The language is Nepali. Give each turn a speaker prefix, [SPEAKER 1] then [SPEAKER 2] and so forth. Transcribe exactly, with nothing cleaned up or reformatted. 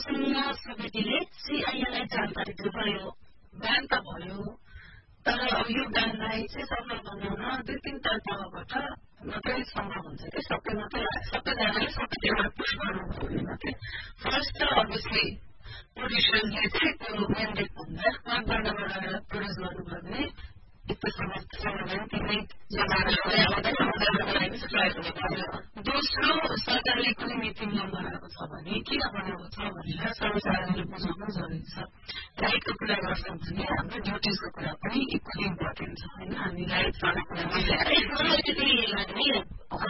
[SPEAKER 1] प्रश्नमा समितिले सीआईएलाई जानकारी दिनुभयो। ब्यान त भयो, तर अब यो ब्यानलाई चाहिँ सफल बनाउन दुई तीन तर्फबाट मात्रै सम्भव हुन्छ कि सबै मात्रै सबैजनाले सबैतिर पुस गर्नुभयो भने मात्रै। फर्स्ट त अभियसली प्रोड्युसरले चाहिँ त्यो म्यान्डेट भन्दा क्लब गर्नबाट प्रड्युस गर्नुभयो भने एक समाधान तिनै दोस्रो सरकारले कुनै नीति नियम बनाएको छ भने किन बनाएको छ भनेर सर्वसाधारणले बुझाउनु जरुरी छ। राइटको कुरा गर्छौँ भने हाम्रो ड्युटिजको कुरा पनि इक्वली इम्पोर्टेन्ट छ होइन। हामीलाई